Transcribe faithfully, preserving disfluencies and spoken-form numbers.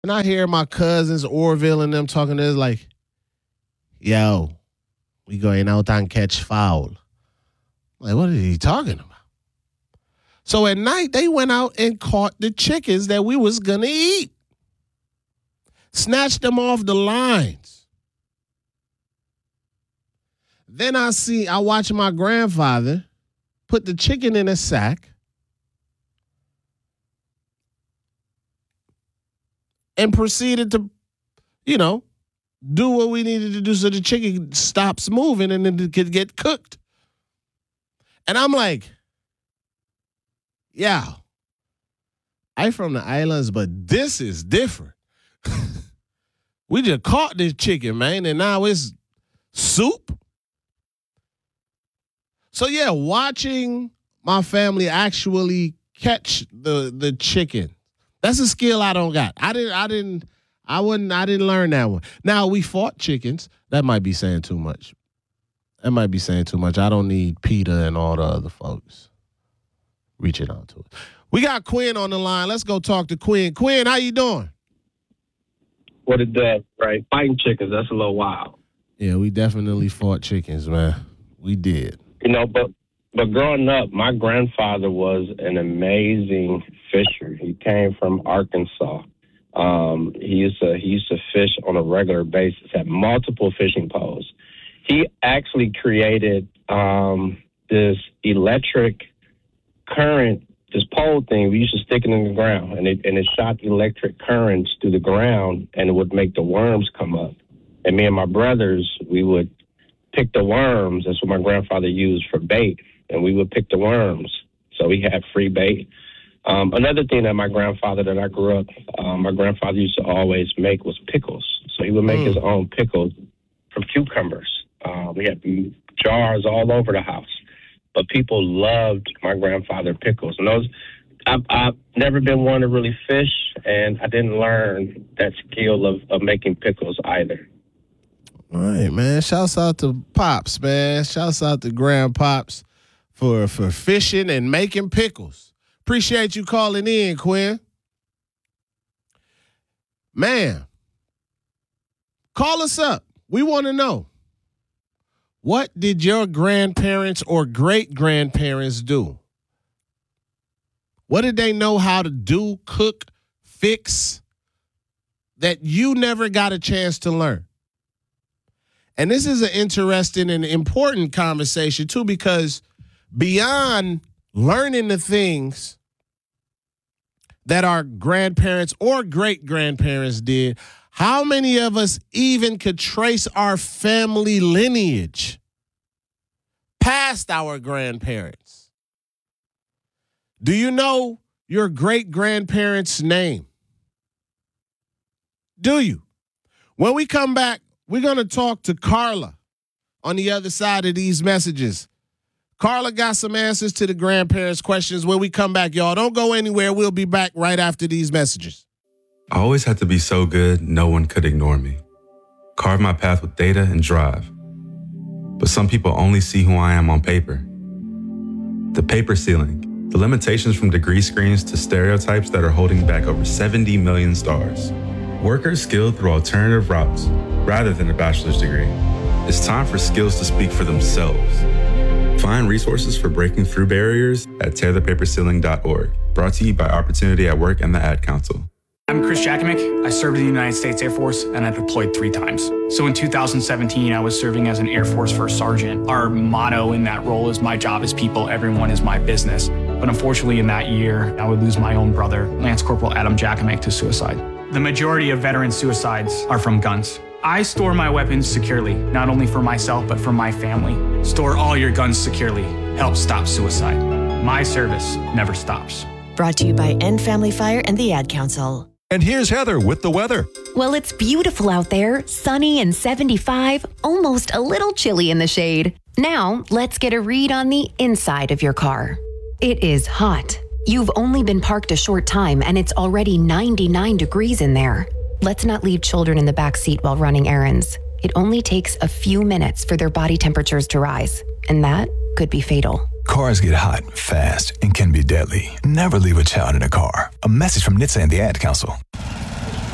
And I hear my cousins, Orville and them talking to us like, yo, we going out and catch foul. Like, what are you talking about? So at night, they went out and caught the chickens that we was going to eat. Snatched them off the lines. Then I see, I watch my grandfather put the chicken in a sack and proceeded to, you know, do what we needed to do so the chicken stops moving and then it could get cooked. And I'm like, yeah, I from the islands, but this is different. We just caught this chicken, man, and now it's soup. So yeah, watching my family actually catch the the chicken, that's a skill I don't got. I didn't, I didn't, I wouldn't, I didn't learn that one. Now we fought chickens. That might be saying too much. That might be saying too much. I don't need Peter and all the other folks reaching out to it. We got Quinn on the line. Let's go talk to Quinn. Quinn, how you doing? What it does, right? Fighting chickens, that's a little wild. Yeah, we definitely fought chickens, man. We did. You know, but but growing up, my grandfather was an amazing fisher. He came from Arkansas. Um, he used to he used to fish on a regular basis, had multiple fishing poles. He actually created um, this electric current, this pole thing. We used to stick it in the ground, and it and it shot electric currents through the ground, and it would make the worms come up. And me and my brothers, we would pick the worms. That's what my grandfather used for bait, and we would pick the worms. So we had free bait. Um, another thing that my grandfather, that I grew up, um, my grandfather used to always make was pickles. So he would make mm. his own pickles from cucumbers. Uh, we had jars all over the house. But people loved my grandfather pickles. And those, I've, I've never been one to really fish, and I didn't learn that skill of, of making pickles either. All right, man. Shouts out to Pops, man. Shouts out to Grandpops for, for fishing and making pickles. Appreciate you calling in, Quinn. Man, call us up. We want to know. What did your grandparents or great-grandparents do? What did they know how to do, cook, fix, that you never got a chance to learn? And this is an interesting and important conversation, too, because beyond learning the things that our grandparents or great-grandparents did, how many of us even could trace our family lineage past our grandparents? Do you know your great-grandparents' name? Do you? When we come back, we're going to talk to Carla on the other side of these messages. Carla got some answers to the grandparents' questions when we come back, y'all. Don't go anywhere. We'll be back right after these messages. I always had to be so good, no one could ignore me. Carve my path with data and drive. But some people only see who I am on paper. The paper ceiling, the limitations from degree screens to stereotypes that are holding back over seventy million stars. Workers skilled through alternative routes rather than a bachelor's degree. It's time for skills to speak for themselves. Find resources for breaking through barriers at tear the paper ceiling dot org. Brought to you by Opportunity at Work and the Ad Council. I'm Chris Jakimick. I served in the United States Air Force, and I deployed three times. So in two thousand seventeen, I was serving as an Air Force First Sergeant. Our motto in that role is my job is people, everyone is my business. But unfortunately in that year, I would lose my own brother, Lance Corporal Adam Jakimick, to suicide. The majority of veteran suicides are from guns. I store my weapons securely, not only for myself, but for my family. Store all your guns securely. Help stop suicide. My service never stops. Brought to you by End Family Fire and the Ad Council. And here's Heather with the weather. Well, it's beautiful out there, sunny and seventy-five, almost a little chilly in the shade. Now, let's get a read on the inside of your car. It is hot. You've only been parked a short time and it's already ninety-nine degrees in there. Let's not leave children in the back seat while running errands. It only takes a few minutes for their body temperatures to rise, and that could be fatal. Cars get hot fast and can be deadly. Never leave a child in a car. A message from N H T S A and the Ad Council.